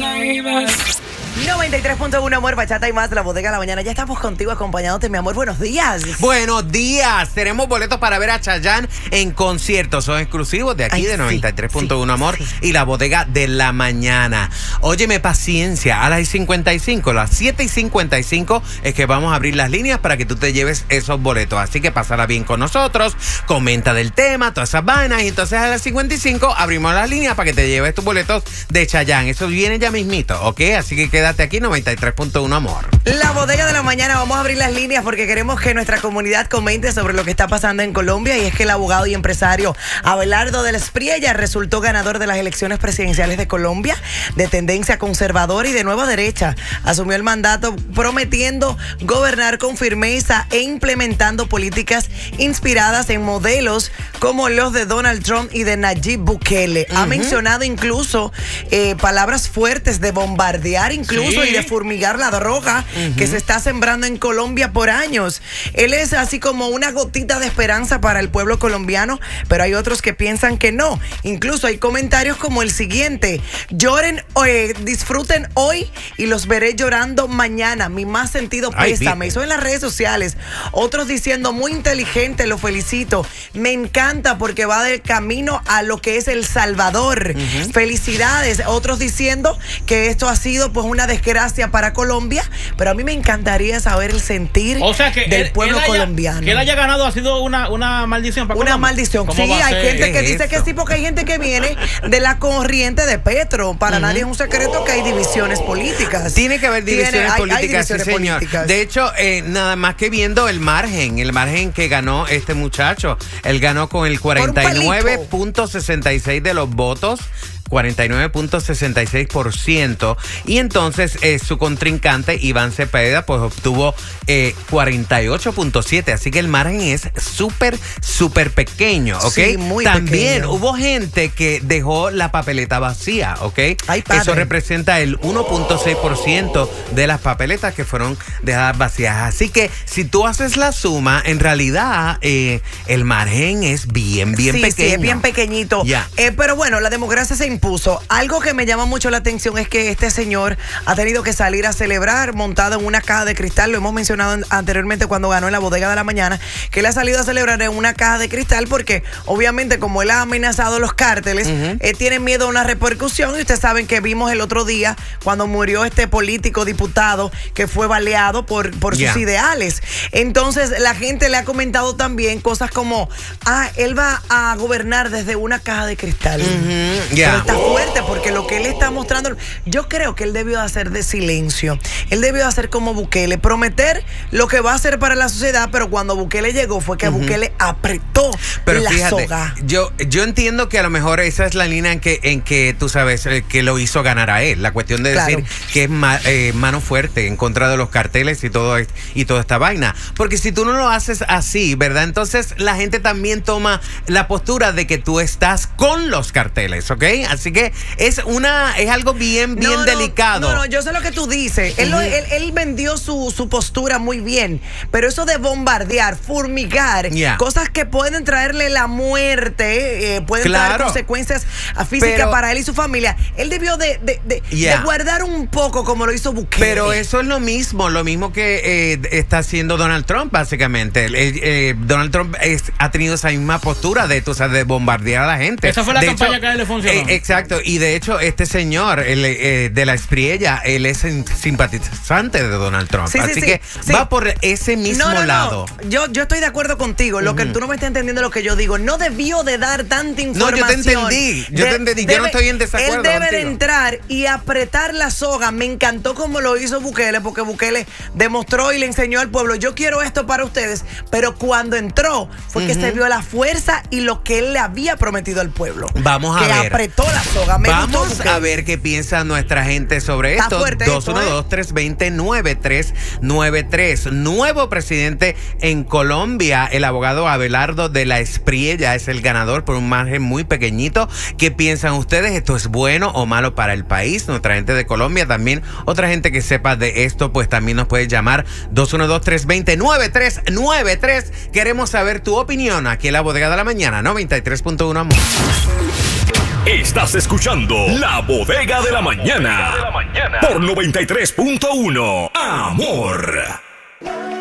93.1 Amor, Bachata y más, la bodega de la mañana. Ya estamos contigo acompañándote, mi amor. Buenos días. Buenos días. Tenemos boletos para ver a Chayanne en conciertos. Son exclusivos de aquí, de 93.1 Amor y la bodega de la mañana. Óyeme, paciencia. A las 55, las 7:55 es que vamos a abrir las líneas para que tú te lleves esos boletos. Así que pásala bien con nosotros, comenta del tema, todas esas vainas. Y entonces a las 55 abrimos las líneas para que te lleves tus boletos de Chayanne. Eso viene ya mismito, ¿ok? Así que quédate aquí, 93.1 Amor. La bodega de la mañana, vamos a abrir las líneas porque queremos que nuestra comunidad comente sobre lo que está pasando en Colombia. Y es que el abogado y empresario Abelardo de la Espriella resultó ganador de las elecciones presidenciales de Colombia, de tendencia conservadora y de nueva derecha. Asumió el mandato prometiendo gobernar con firmeza e implementando políticas inspiradas en modelos como los de Donald Trump y de Nayib Bukele. Ha mencionado incluso palabras fuertes de bombardear incluso y de fumigar la droga que se está sembrando en Colombia por años. Él es así como una gotita de esperanza para el pueblo colombiano, pero hay otros que piensan que no. Incluso hay comentarios como el siguiente: lloren, disfruten hoy y los veré llorando mañana. Mi más sentido pésame. Eso en las redes sociales. Otros diciendo, muy inteligente, lo felicito. Me encanta porque va del camino a lo que es El Salvador. Felicidades. Otros diciendo que esto ha sido pues una desgracia para Colombia, pero a mí me encantaría saber el sentir del pueblo colombiano. Que él haya ganado ha sido una maldición para Colombia. Una maldición. Sí, hay gente que dice que sí, porque hay gente que viene de la corriente de Petro. Para nadie es un secreto que hay divisiones políticas. Tiene que haber divisiones políticas, sí, señor. De hecho, nada más que viendo el margen que ganó este muchacho, él ganó con el 49.66 de los votos. 49.66%. Y entonces su contrincante Iván Cepeda pues obtuvo 48.7%. Así que el margen es súper pequeño, ¿ok? Sí, muy También pequeño. Hubo gente que dejó la papeleta vacía, ¿ok? Eso representa el 1.6% de las papeletas que fueron dejadas vacías. Así que si tú haces la suma, en realidad el margen es bien pequeño. Sí, es bien pequeñito. Pero bueno, la democracia se impuso. Algo que me llama mucho la atención es que este señor ha tenido que salir a celebrar montado en una caja de cristal. Lo hemos mencionado anteriormente cuando ganó en la bodega de la mañana, que él ha salido a celebrar en una caja de cristal porque obviamente como él ha amenazado a los cárteles, tiene miedo a una repercusión. Y ustedes saben que vimos el otro día cuando murió este político diputado que fue baleado por sus ideales. Entonces la gente le ha comentado también cosas como, él va a gobernar desde una caja de cristal. Pero está fuerte porque lo que él está mostrando, yo creo que él debió hacer de silencio. Él debió hacer como Bukele, prometer lo que va a hacer para la sociedad, pero cuando Bukele llegó fue que Bukele apretó la soga. Yo entiendo que a lo mejor esa es la línea en que tú sabes que lo hizo ganar a él. La cuestión de decir que es mano fuerte en contra de los carteles y toda esta vaina. Porque si tú no lo haces así, ¿verdad? Entonces la gente también toma la postura de que tú estás con los carteles, ¿ok? Así que es algo bien delicado. No, yo sé lo que tú dices. Él vendió su postura muy bien. Pero eso de bombardear, fumigar, cosas que pueden traerle la muerte, pueden traer consecuencias físicas para él y su familia. Él debió de guardar un poco como lo hizo Bukele. Pero eso es lo mismo que está haciendo Donald Trump, básicamente. Donald Trump ha tenido esa misma postura de bombardear a la gente. Esa fue la campaña que a él le funcionó. Exacto, y de hecho este señor de la Espriella, él es simpatizante de Donald Trump, así que va por ese mismo lado. Yo estoy de acuerdo contigo. Lo que tú no me estás entendiendo lo que yo digo. No debió de dar tanta información. No, yo te entendí. Yo no estoy en desacuerdo. Él debe de entrar y apretar la soga. Me encantó como lo hizo Bukele, porque Bukele demostró y le enseñó al pueblo, yo quiero esto para ustedes, pero cuando entró fue que se vio la fuerza y lo que él le había prometido al pueblo. Vamos a ver. Apretó la soga. Vamos a ver qué piensa nuestra gente sobre esto. 212-320-9393. Nuevo presidente en Colombia, el abogado Abelardo de la Espriella es el ganador por un margen muy pequeñito. ¿Qué piensan ustedes? ¿Esto es bueno o malo para el país? Nuestra gente de Colombia también. Otra gente que sepa de esto, pues también nos puede llamar 212-320-9393. Queremos saber tu opinión aquí en la bodega de la mañana, 93.1 Amor. Estás escuchando La Bodega de la Mañana por 93.1 Amor.